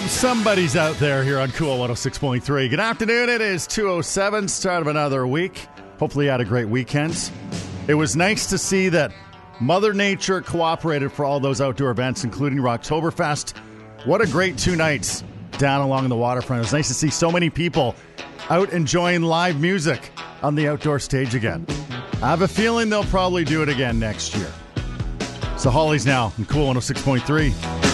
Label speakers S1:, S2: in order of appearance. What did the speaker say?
S1: Somebody's out there here on Cool 106.3. Good afternoon. It is 2:07, start of another week. Hopefully you had a great weekend. It was nice to see that Mother Nature cooperated for all those outdoor events, including Rocktoberfest. What a great 2 nights down along the waterfront. It was nice to see so many people out enjoying live music on the outdoor stage again. I have a feeling they'll probably do it again next year. So Holly's now on Cool 106.3.